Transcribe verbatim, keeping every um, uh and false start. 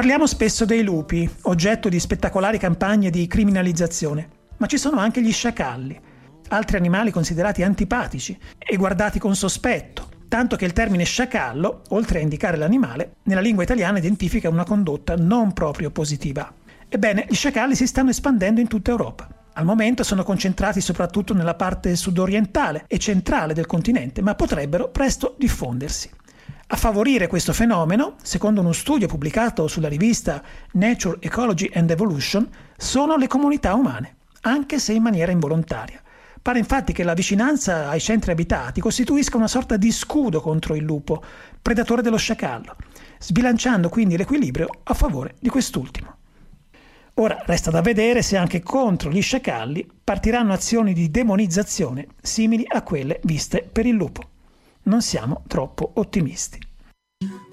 Parliamo spesso dei lupi, oggetto di spettacolari campagne di criminalizzazione, ma ci sono anche gli sciacalli, altri animali considerati antipatici e guardati con sospetto, tanto che il termine sciacallo, oltre a indicare l'animale, nella lingua italiana identifica una condotta non proprio positiva. Ebbene, gli sciacalli si stanno espandendo in tutta Europa. Al momento sono concentrati soprattutto nella parte sudorientale e centrale del continente, ma potrebbero presto diffondersi. A favorire questo fenomeno, secondo uno studio pubblicato sulla rivista Nature, Ecology and Evolution, sono le comunità umane, anche se in maniera involontaria. Pare infatti che la vicinanza ai centri abitati costituisca una sorta di scudo contro il lupo, predatore dello sciacallo, sbilanciando quindi l'equilibrio a favore di quest'ultimo. Ora resta da vedere se anche contro gli sciacalli partiranno azioni di demonizzazione simili a quelle viste per il lupo. Non siamo troppo ottimisti.